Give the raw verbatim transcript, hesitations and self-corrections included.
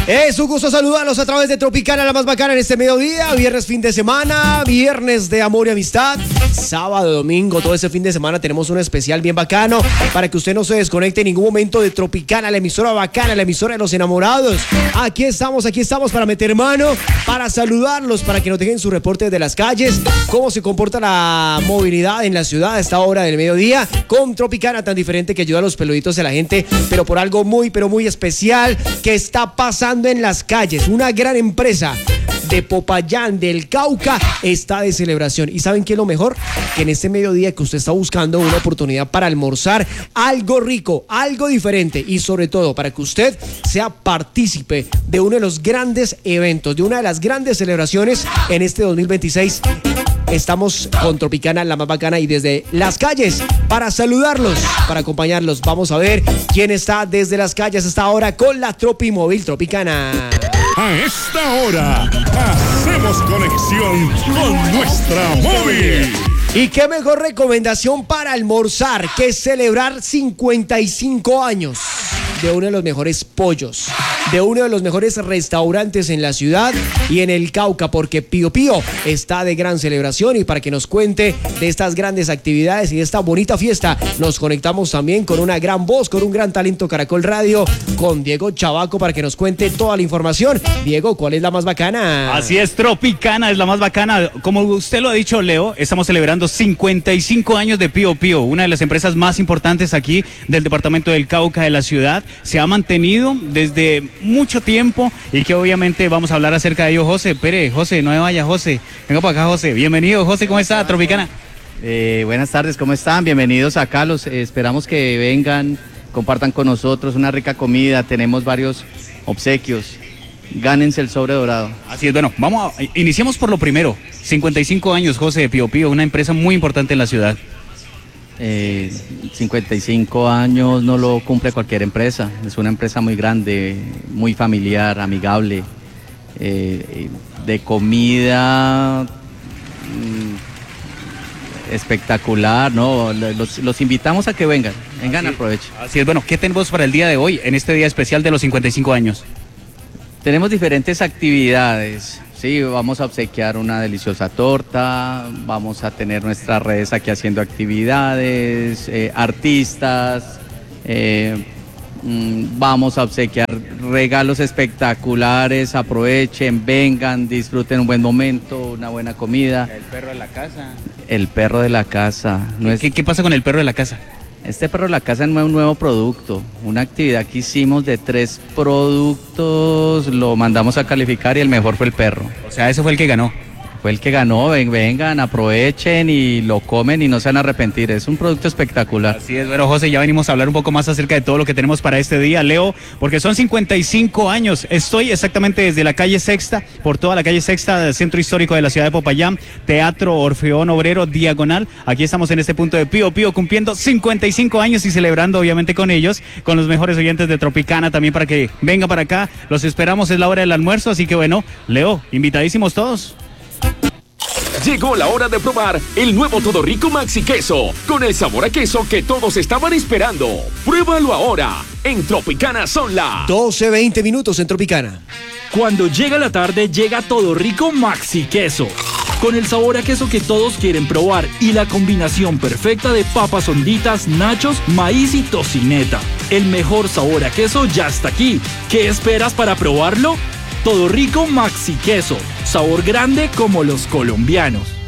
Es un gusto saludarlos a través de Tropicana, la más bacana en este mediodía. Viernes, fin de semana, viernes de amor y amistad. Sábado, domingo, todo ese fin de semana tenemos un especial bien bacano para que usted no se desconecte en ningún momento de Tropicana, la emisora bacana, la emisora de los enamorados. Aquí estamos, aquí estamos para meter mano, para saludarlos, para que nos dejen su reporte de las calles, cómo se comporta la movilidad en la ciudad a esta hora del mediodía, con Tropicana tan diferente que ayuda a los peluditos de la gente, pero por algo muy, pero muy especial que está pasando en las calles. Una gran empresa de Popayán, del Cauca, está de celebración. ¿Y saben qué es lo mejor? Que en este mediodía que usted está buscando una oportunidad para almorzar algo rico, algo diferente y sobre todo para que usted sea partícipe de uno de los grandes eventos, de una de las grandes celebraciones en este dos mil veintiséis. Estamos con Tropicana, la más bacana, y desde las calles para saludarlos, para acompañarlos. Vamos a ver quién está desde las calles hasta ahora con la Tropi Móvil Tropicana. A esta hora hacemos conexión con nuestra móvil. Y qué mejor recomendación para almorzar que celebrar cincuenta y cinco años de uno de los mejores pollos, de uno de los mejores restaurantes en la ciudad y en el Cauca, porque Pío Pío está de gran celebración. Y para que nos cuente de estas grandes actividades y de esta bonita fiesta, nos conectamos también con una gran voz, con un gran talento Caracol Radio, con Diego Chavaco, para que nos cuente toda la información. Diego, ¿cuál es la más bacana? Así es, Tropicana es la más bacana. Como usted lo ha dicho, Leo, estamos celebrando cincuenta y cinco años de Pío Pío, una de las empresas más importantes aquí del departamento del Cauca, de la ciudad. Se ha mantenido desde mucho tiempo y que obviamente vamos a hablar acerca de ello. José Pérez, José, no me vaya, José. Venga para acá, José. Bienvenido, José, ¿cómo está, Tropicana? Eh, buenas tardes, ¿cómo están? Bienvenidos acá, los eh, esperamos que vengan, compartan con nosotros una rica comida, tenemos varios obsequios. Gánense el sobre dorado. Así es, bueno, vamos a, iniciemos por lo primero. cincuenta y cinco años, José, de Pío Pío, una empresa muy importante en la ciudad. Eh, cincuenta y cinco años no lo cumple cualquier empresa, es una empresa muy grande, muy familiar, amigable, eh, de comida mmm, espectacular, ¿no? Los, los invitamos a que vengan, vengan, así, aprovechen. Así es, bueno, ¿qué tenemos para el día de hoy, en este día especial de los cincuenta y cinco años? Tenemos diferentes actividades. Sí, vamos a obsequiar una deliciosa torta, vamos a tener nuestras redes aquí haciendo actividades, eh, artistas, eh, mm, vamos a obsequiar regalos espectaculares, aprovechen, vengan, disfruten un buen momento, una buena comida. El perro de la casa. El perro de la casa. ¿Qué, es... ¿qué, qué pasa con el perro de la casa? Este perro de la casa es un nuevo producto, una actividad que hicimos de tres productos, lo mandamos a calificar y el mejor fue el perro. O sea, ese fue el que ganó. Fue el que ganó, ven, vengan, aprovechen y lo comen y no se van a arrepentir, es un producto espectacular. Así es, bueno, José, ya venimos a hablar un poco más acerca de todo lo que tenemos para este día, Leo, porque son cincuenta y cinco años, estoy exactamente desde la calle Sexta, por toda la calle Sexta del centro histórico de la ciudad de Popayán, Teatro Orfeón Obrero Diagonal, aquí estamos en este punto de Pío Pío cumpliendo cincuenta y cinco años y celebrando obviamente con ellos, con los mejores oyentes de Tropicana también para que venga para acá, los esperamos, es la hora del almuerzo, así que bueno, Leo, invitadísimos todos. Llegó la hora de probar el nuevo Todo Rico Maxi Queso, con el sabor a queso que todos estaban esperando. Pruébalo ahora. En Tropicana son las doce veinte minutos en Tropicana. Cuando llega la tarde, llega Todo Rico Maxi Queso, con el sabor a queso que todos quieren probar y la combinación perfecta de papas honditas, nachos, maíz y tocineta. El mejor sabor a queso ya está aquí. ¿Qué esperas para probarlo? Todo Rico Maxi Queso, sabor grande como los colombianos.